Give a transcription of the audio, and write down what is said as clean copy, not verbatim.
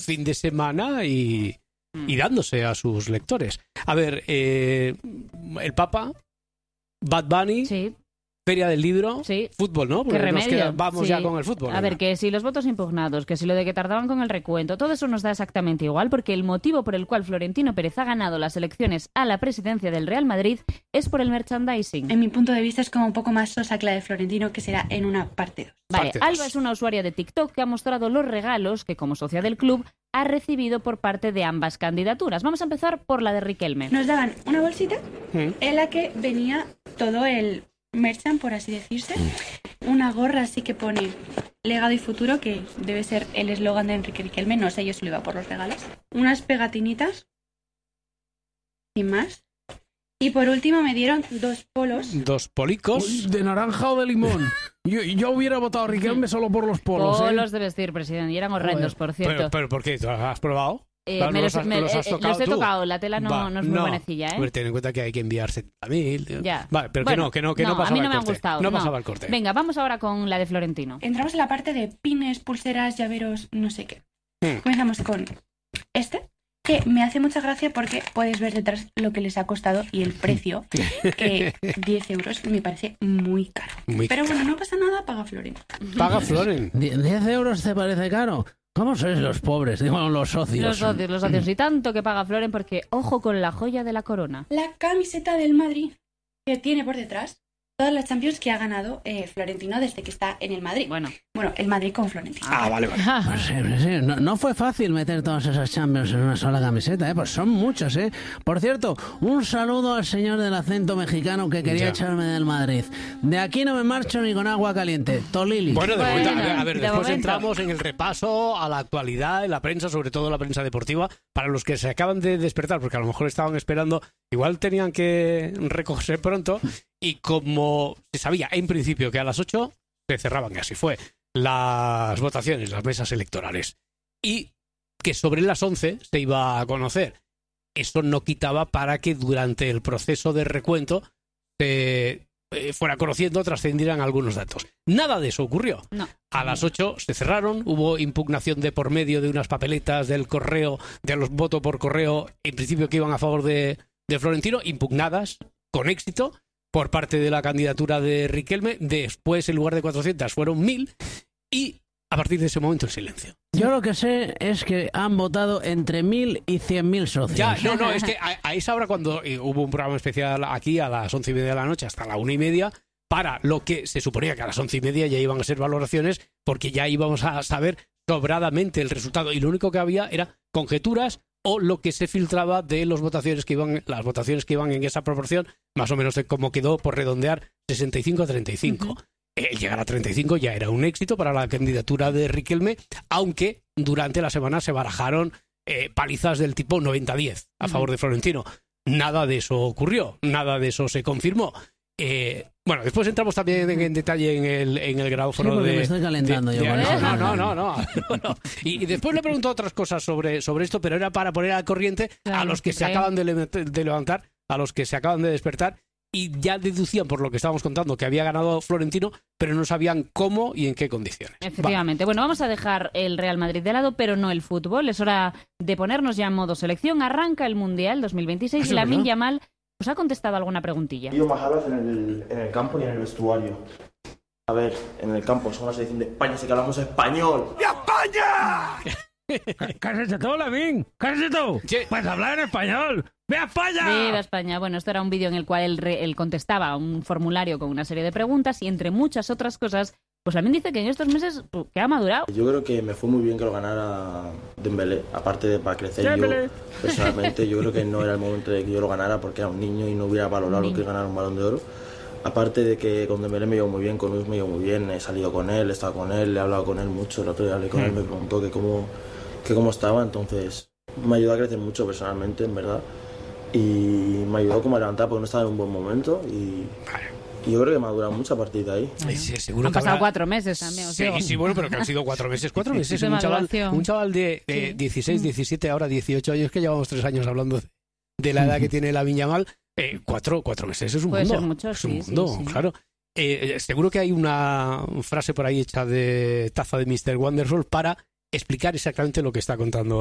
fin de semana y dándose a sus lectores. A ver, el Papa, Bad Bunny... Sí. Feria del libro, sí. Fútbol, ¿no? Qué remedio. Vamos ya con el fútbol. A ver, que si los votos impugnados, que si lo de que tardaban con el recuento, todo eso nos da exactamente igual, porque el motivo por el cual Florentino Pérez ha ganado las elecciones a la presidencia del Real Madrid es por el merchandising. En mi punto de vista es como un poco más sosa que la de Florentino, que será en una parte 2. Vale, Alba es una usuaria de TikTok que ha mostrado los regalos que, como socia del club, ha recibido por parte de ambas candidaturas. Vamos a empezar por la de Riquelme. Nos daban una bolsita en la que venía todo el merchan, por así decirse, una gorra así que pone legado y futuro, que debe ser el eslogan de Enrique Riquelme, no sé, yo se lo iba por los regalos, unas pegatinitas y más, y por último me dieron 2 polos. 2 policos. Uy, ¿de naranja o de limón? Yo hubiera votado a Riquelme solo por los polos. Polos de vestir, presidente, y eran horrendos, por cierto. ¿Pero por qué? ¿Has probado? Los he tocado, la tela no es muy buenecilla, ¿eh? Pues ten en cuenta que hay que enviar 70.000. Ya. Vale, pero bueno, que no pasaba a mí no el me han corte. gustado. No pasaba el corte. Venga, vamos ahora con la de Florentino. Entramos en la parte de pines, pulseras, llaveros, no sé qué. Comenzamos con este, que me hace mucha gracia porque puedes ver detrás lo que les ha costado y el precio, que 10 euros me parece muy caro. Pero bueno, no pasa nada, paga Floren. Paga Floren. 10 euros te parece caro. ¿Cómo sois los pobres? Digo, los socios. Los socios. Y tanto que paga Floren porque, ojo con la joya de la corona. La camiseta del Madrid, que tiene por detrás todas las Champions que ha ganado Florentino desde que está en el Madrid. Bueno, el Madrid con Florentino. Vale. Pues sí. No fue fácil meter todas esas Champions en una sola camiseta, ¿eh? Pues son muchos, ¿eh? Por cierto, un saludo al señor del acento mexicano que quería echarme del Madrid. De aquí no me marcho ni con agua caliente. Tolili. Bueno, de momento, a ver, después momento. entramos en el repaso a la actualidad, en la prensa, sobre todo la prensa deportiva, para los que se acaban de despertar, porque a lo mejor estaban esperando, igual tenían que recogerse pronto, y como se sabía en principio que a las 8 se cerraban, y así fue, las votaciones, las mesas electorales, y que sobre las 11 se iba a conocer. Eso no quitaba para que durante el proceso de recuento se fuera conociendo, trascendieran algunos datos. Nada de eso ocurrió. No. A las 8 se cerraron, hubo impugnación de por medio de unas papeletas del correo, de los votos por correo, en principio que iban a favor de Florentino, impugnadas con éxito por parte de la candidatura de Riquelme. Después, en lugar de 400, fueron 1.000, y a partir de ese momento el silencio. Yo lo que sé es que han votado entre 1.000 y 100.000 socios. Ya, no, es que a esa hora, cuando hubo un programa especial aquí a las 11:30 de la noche hasta la 1:30, para lo que se suponía que a las 11:30 ya iban a ser valoraciones, porque ya íbamos a saber sobradamente el resultado, y lo único que había era conjeturas o lo que se filtraba de las votaciones que iban en esa proporción, más o menos de cómo quedó, por redondear, 65-35. El llegar a 35 ya era un éxito para la candidatura de Riquelme, aunque durante la semana se barajaron palizas del tipo 90-10 a favor de Florentino. Nada de eso ocurrió, nada de eso se confirmó. Bueno, después entramos también en detalle en el grafófono porque me estoy calentando yo con eso. No. Y después le pregunto otras cosas sobre esto, pero era para poner al corriente a los que se acaban de levantar, a los que se acaban de despertar, y ya deducían por lo que estábamos contando que había ganado Florentino, pero no sabían cómo y en qué condiciones. Efectivamente. Bueno, vamos a dejar el Real Madrid de lado, pero no el fútbol. Es hora de ponernos ya en modo selección. Arranca el Mundial 2026 y Lamine Yamal ¿os ha contestado alguna pregunttilla? Yo más hablas en el campo y en el vestuario. A ver, en el campo somos la selección de España, así que hablamos español. ¡De España! ¡Cállate tú, Lamine! ¡Cállate tú! Sí. Pues hablar en español. ¡Viva España! ¡Viva España! Bueno, esto era un vídeo en el cual él contestaba un formulario con una serie de preguntas y, entre muchas otras cosas, pues también dice que en estos meses que ha madurado. Yo creo que me fue muy bien que lo ganara Dembélé, aparte de para crecer. Dembélé. Yo, personalmente, yo creo que no era el momento de que yo lo ganara porque era un niño y no hubiera valorado lo que es ganar un Balón de Oro. Aparte de que con Dembélé me llevo muy bien, con Luis me llevo muy bien, he salido con él, he estado con él, he hablado con él mucho, el otro día hablé con él, me preguntó que cómo estaba, entonces me ayudó a crecer mucho personalmente, en verdad, y me ayudó como a levantar porque no estaba en un buen momento y yo creo que me ha durado mucho a partir de ahí. Sí, seguro han pasado 4 meses también, os digo. Sí, bueno, pero que han sido 4 meses. 4 meses, un chaval de 16, 17, ahora 18 años, que llevamos 3 años hablando de la edad que tiene Lamine Yamal. 4 meses es un Puede mundo. Ser mucho, es un mundo, claro. Seguro que hay una frase por ahí hecha de taza de Mr. Wonderful para explicar exactamente lo que está contando